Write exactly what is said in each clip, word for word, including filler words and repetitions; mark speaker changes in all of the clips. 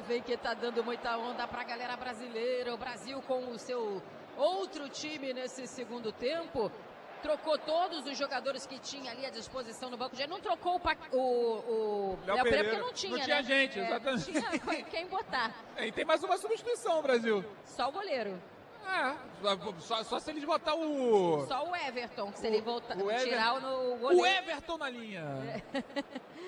Speaker 1: vem que tá dando muita onda pra galera brasileira. O Brasil com o seu outro time nesse segundo tempo. Trocou todos os jogadores que tinha ali à disposição no banco. Já não trocou o, pa... o, o
Speaker 2: Léo
Speaker 1: Léo Pereira,
Speaker 2: Pereira,
Speaker 1: porque não tinha,
Speaker 2: não tinha
Speaker 1: né?
Speaker 2: gente,
Speaker 1: É,
Speaker 2: exatamente.
Speaker 1: Não tinha quem botar.
Speaker 2: É, e tem mais uma substituição, Brasil.
Speaker 1: Só o goleiro.
Speaker 2: É, só, só se eles botar o...
Speaker 1: Só o Everton, se
Speaker 2: o,
Speaker 1: ele voltar,
Speaker 2: o Ever...
Speaker 1: tirar o, no goleiro.
Speaker 2: O Everton na linha.
Speaker 1: É.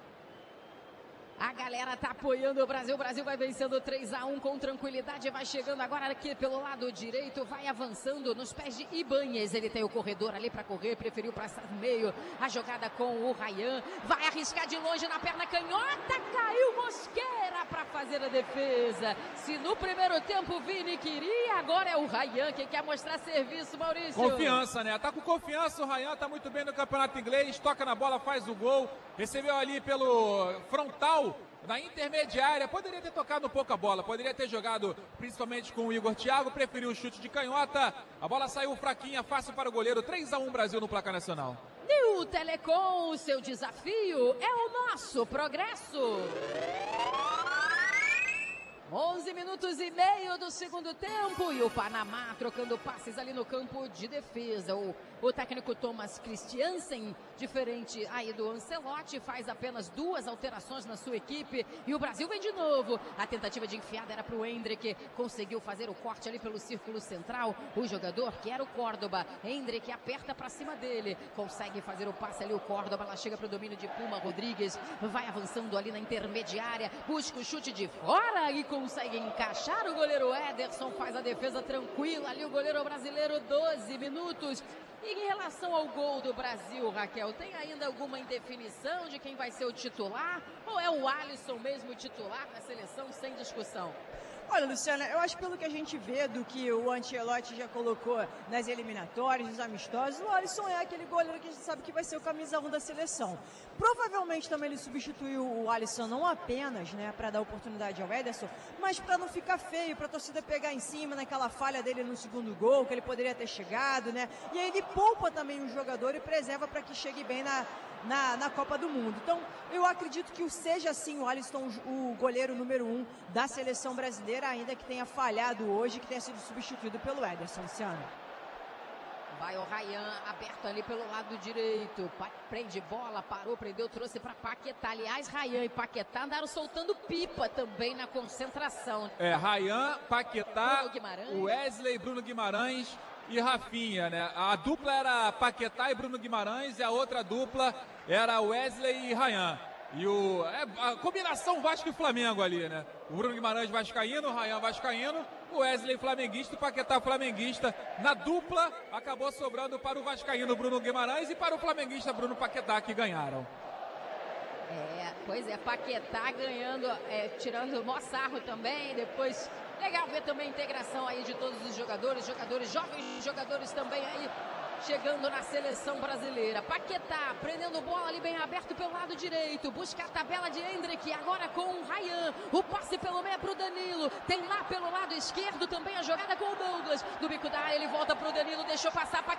Speaker 1: A galera tá apoiando o Brasil. O Brasil vai vencendo três a um com tranquilidade. Vai chegando agora aqui pelo lado direito. Vai avançando nos pés de Ibanez. Ele tem o corredor ali para correr. Preferiu passar no meio. A jogada com o Ryan. Vai arriscar de longe na perna canhota. Caiu Mosquera para fazer a defesa. Se no primeiro tempo o Vini queria, agora é o Ryan que quer mostrar serviço, Maurício.
Speaker 2: Confiança, né? Tá com confiança. O Ryan tá muito bem no campeonato inglês. Toca na bola, faz o gol. Recebeu ali pelo frontal na intermediária, poderia ter tocado um pouco a bola, poderia ter jogado principalmente com o Igor Thiago, preferiu o chute de canhota, a bola saiu fraquinha, fácil para o goleiro, três a um Brasil no placar nacional.
Speaker 1: New Telecom, o seu desafio é o nosso progresso. onze minutos e meio do segundo tempo e o Panamá trocando passes ali no campo de defesa. O, o técnico Thomas Christiansen, diferente aí do Ancelotti, faz apenas duas alterações na sua equipe e o Brasil vem de novo. A tentativa de enfiada era para o Hendrick, conseguiu fazer o corte ali pelo círculo central. O jogador que era o Córdoba, Hendrick aperta para cima dele, consegue fazer o passe ali o Córdoba, ela chega para o domínio de Puma Rodrigues, vai avançando ali na intermediária, busca o chute de fora e consegue encaixar. O goleiro Ederson faz a defesa tranquila ali, o goleiro brasileiro, doze minutos. E em relação ao gol do Brasil, Raquel, tem ainda alguma indefinição de quem vai ser o titular? Ou é o Alisson mesmo o titular da seleção, sem discussão?
Speaker 3: Olha, Luciana, eu acho que pelo que a gente vê do que o Ancelotti já colocou nas eliminatórias, nos amistosos, o Alisson é aquele goleiro que a gente sabe que vai ser o camisa um da seleção. Provavelmente também ele substituiu o Alisson não apenas, né, para dar oportunidade ao Ederson, mas para não ficar feio, para a torcida pegar em cima naquela falha dele no segundo gol, que ele poderia ter chegado, né? E aí ele poupa também o jogador e preserva para que chegue bem na, na, na Copa do Mundo. Então, eu acredito que seja assim o Alisson, o goleiro número um da seleção brasileira, ainda que tenha falhado hoje, que tenha sido substituído pelo Ederson, Luciano.
Speaker 1: Vai o Ryan aberto ali pelo lado direito, prende bola, parou, prendeu, trouxe para Paquetá. Aliás, Ryan e Paquetá andaram soltando pipa também na concentração.
Speaker 2: É, Ryan, Paquetá, Wesley, Bruno Guimarães e Rafinha, né? A dupla era Paquetá e Bruno Guimarães e a outra dupla era Wesley e Ryan. E o, é, a combinação Vasco e Flamengo ali, né? O Bruno Guimarães vascaíno, o Ryan vascaíno, o Wesley flamenguista e o Paquetá flamenguista. Na dupla, acabou sobrando para o vascaíno Bruno Guimarães e para o flamenguista Bruno Paquetá, que ganharam.
Speaker 1: É, pois é, Paquetá ganhando, é, tirando o maior sarro também, depois... Legal ver também a integração aí de todos os jogadores, jogadores jovens, jogadores também aí chegando na seleção brasileira. Paquetá prendendo bola ali bem aberto pelo lado direito, busca a tabela de Hendrick, agora com o Ryan, o passe pelo meio para o Danilo, tem lá pelo lado esquerdo também a jogada com o Douglas, do bico da área ele volta para o Danilo, deixou passar Paquetá.